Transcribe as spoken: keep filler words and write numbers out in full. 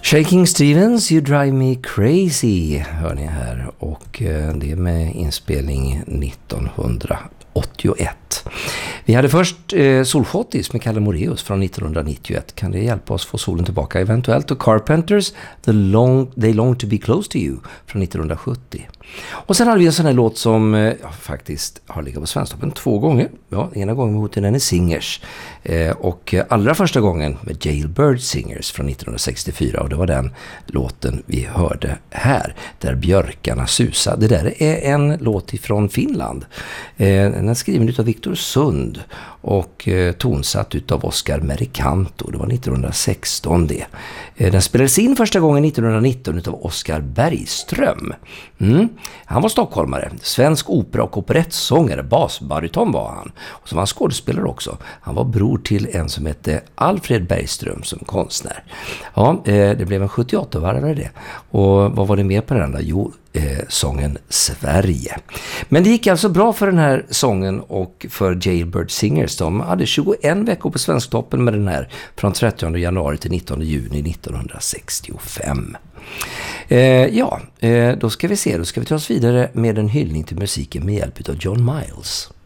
Shaking Stevens, You Drive Me Crazy hör ni här, och det är med inspelning nittonhundraåttioett. Vi hade först eh, Solschottis med Kalle Moraeus från nittonhundranittioett. Kan det hjälpa oss få solen tillbaka eventuellt? Och Carpenters, The Long, They Long to Be Close to You från nittonhundrasjuttio. Och sen hade vi en sån här låt som eh, ja, faktiskt har legat på Svensktoppen två gånger. Ja, ena gången mot den är Singers. Eh, och allra första gången med Jailbird Singers från nittonhundrasextiofyra. Och det var den låten vi hörde här, där björkarna susar. Det där är en låt ifrån Finland. Eh, den är skriven av Viktor Sund och eh, tonsatt utav Oscar Mericanto. Det var nittonhundrasexton det. Eh, den spelades in första gången nittonhundranitton utav Oscar Bergström. Mm. Han var stockholmare, svensk opera- och operettsångare, basbariton var han. Och så var han skådespelare också. Han var bror till en som hette Alfred Bergström som konstnär. Ja, eh, det blev en sjuttioåtta-varvare det. Och vad var det mer på den då? Jo, eh, sången Sverige. Men det gick alltså bra för den här sången och för Jailbird Singers. De hade tjugoen veckor på Svensktoppen med den här från trettionde januari till nittonde juni nittonhundrasextiofem. Eh, ja, eh, då ska vi se, då ska vi ta oss vidare med en hyllning till musiken med hjälp av John Miles.